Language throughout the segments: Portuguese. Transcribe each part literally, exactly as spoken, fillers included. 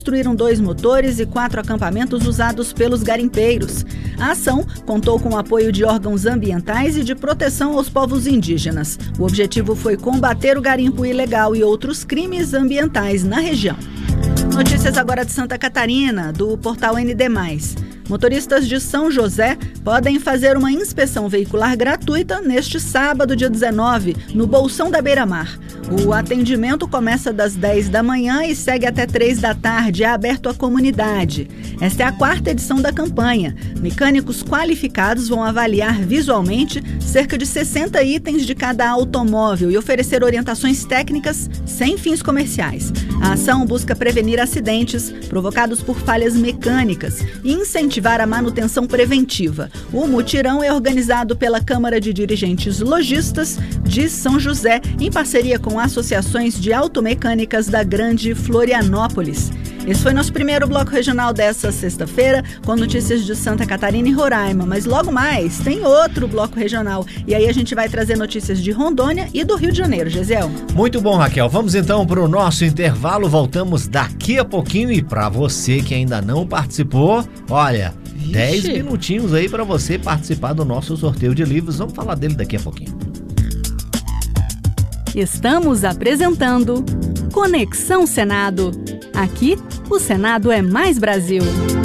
Destruíram dois motores e quatro acampamentos usados pelos garimpeiros. A ação contou com o apoio de órgãos ambientais e de proteção aos povos indígenas. O objetivo foi combater o garimpo ilegal e outros crimes ambientais na região. Notícias agora de Santa Catarina, do portal N D mais. Motoristas de São José podem fazer uma inspeção veicular gratuita neste sábado, dia dezenove, no Bolsão da Beira-Mar. O atendimento começa das dez da manhã e segue até três da tarde, é aberto à comunidade. Esta é a quarta edição da campanha. Mecânicos qualificados vão avaliar visualmente cerca de sessenta itens de cada automóvel e oferecer orientações técnicas sem fins comerciais. A ação busca prevenir acidentes provocados por falhas mecânicas e incentivar a manutenção preventiva. O mutirão é organizado pela Câmara de Dirigentes Lojistas de São José, em parceria com associações de automecânicas da Grande Florianópolis. Esse foi nosso primeiro bloco regional dessa sexta-feira, com notícias de Santa Catarina e Roraima. Mas logo mais tem outro bloco regional. E aí a gente vai trazer notícias de Rondônia e do Rio de Janeiro, Gesiel. Muito bom, Raquel. Vamos então para o nosso intervalo. Voltamos daqui a pouquinho. E para você que ainda não participou, olha, Vixe. dez minutinhos aí para você participar do nosso sorteio de livros. Vamos falar dele daqui a pouquinho. Estamos apresentando Conexão Senado. Aqui, o Senado é mais Brasil.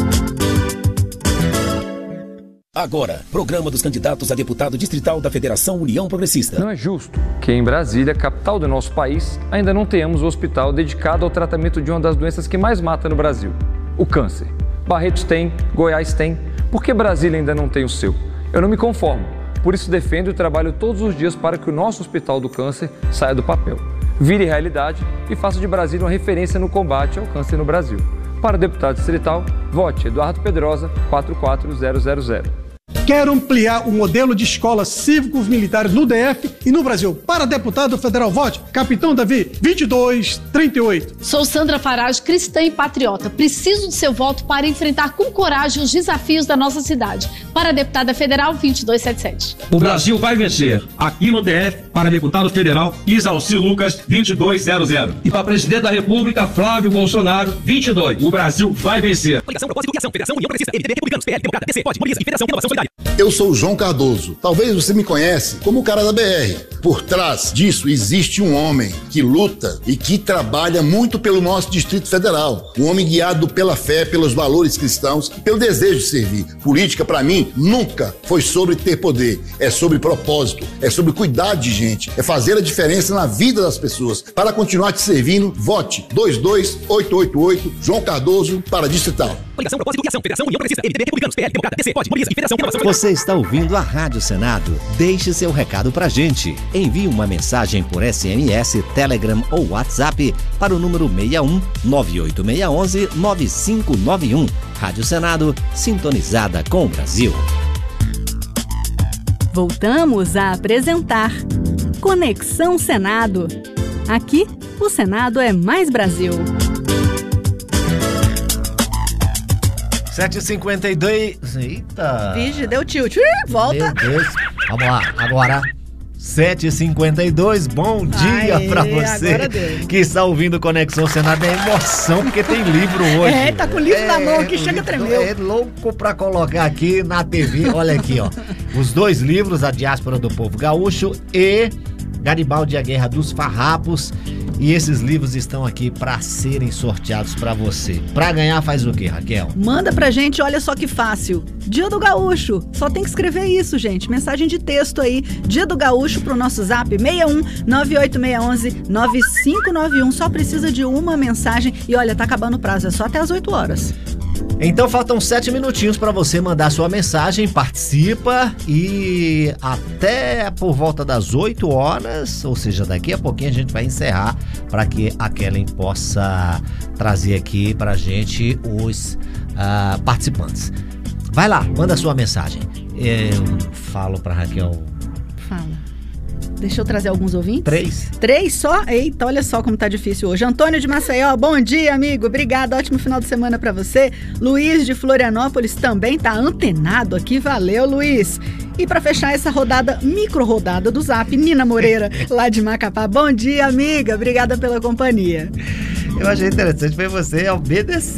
Agora, programa dos candidatos a deputado distrital da Federação União Progressista. Não é justo que em Brasília, capital do nosso país, ainda não tenhamos um hospital dedicado ao tratamento de uma das doenças que mais mata no Brasil, o câncer. Barretos tem, Goiás tem, por que Brasília ainda não tem o seu? Eu não me conformo. Por isso defendo e trabalho todos os dias para que o nosso Hospital do Câncer saia do papel, vire realidade e faça de Brasília uma referência no combate ao câncer no Brasil. Para o deputado distrital, vote Eduardo Pedrosa, quatro quatro zero zero zero. Quero ampliar o modelo de escolas cívicos militares no D F e no Brasil. Para deputado federal, vote Capitão Davi, vinte e dois trinta e oito. Sou Sandra Farage, cristã e patriota. Preciso de seu voto para enfrentar com coragem os desafios da nossa cidade. Para deputada federal, vinte e dois setenta e sete. O Brasil vai vencer. Aqui no D F, para deputado federal, Isalci Lucas, vinte e dois zero zero. E para presidente da República, Flávio Bolsonaro, vinte e dois. O Brasil vai vencer. Coligação, propósito e ação. Federação União Progressista. M D B, Republicanos, P L, Democrata, P C, P O D, Mobiliza e Federação Inovação Solidária. Eu sou o João Cardoso. Talvez você me conhece como o cara da B R. Por trás disso existe um homem que luta e que trabalha muito pelo nosso Distrito Federal. Um homem guiado pela fé, pelos valores cristãos e pelo desejo de servir. Política, para mim, nunca foi sobre ter poder. É sobre propósito, é sobre cuidar de gente, é fazer a diferença na vida das pessoas. Para continuar te servindo, vote dois dois oito oito oito, João Cardoso, para Distrital. Coligação, propósito e ação. Federação União Progressista. M D B, Republicanos, P L, Democrata, P C, P O D, Mobiliza e Federação Inovação Solidária. Você está ouvindo a Rádio Senado? Deixe seu recado pra gente. Envie uma mensagem por S M S, Telegram ou WhatsApp para o número seis um nove oito seis um um nove cinco nove um. Rádio Senado, sintonizada com o Brasil. Voltamos a apresentar Conexão Senado. Aqui, o Senado é mais Brasil. sete e cinquenta e dois. Eita! Vixe, deu tilt. Volta. Meu Deus. Vamos lá, agora. sete e cinquenta e dois, bom dia Aê, pra você que está ouvindo Conexão Senado. É emoção porque tem livro hoje. É, tá com o livro é, na mão aqui, chega tremeu. É louco pra colocar aqui na T V. Olha aqui, ó. Os dois livros, A Diáspora do Povo Gaúcho e Garibaldi e a Guerra dos Farrapos. E esses livros estão aqui para serem sorteados para você. Para ganhar faz o quê, Raquel? Manda pra gente, olha só que fácil. Dia do Gaúcho. Só tem que escrever isso, gente. Mensagem de texto aí. Dia do Gaúcho pro nosso zap seis um nove oito seis um nove cinco nove um. Só precisa de uma mensagem. E olha, tá acabando o prazo. É só até as oito horas. Então faltam sete minutinhos para você mandar sua mensagem, participa e até por volta das oito horas, ou seja, daqui a pouquinho a gente vai encerrar para que a Kellen possa trazer aqui pra gente os uh, participantes. Vai lá, manda sua mensagem. Eu falo pra Raquel. Fala. Deixa eu trazer alguns ouvintes. Três. Três só? Eita, olha só como tá difícil hoje. Antônio de Maceió, bom dia, amigo. Obrigada, ótimo final de semana pra você. Luiz de Florianópolis também tá antenado aqui. Valeu, Luiz. E pra fechar essa rodada, micro rodada do Zap, Nina Moreira, lá de Macapá. Bom dia, amiga. Obrigada pela companhia. Eu achei interessante, foi você obedecer.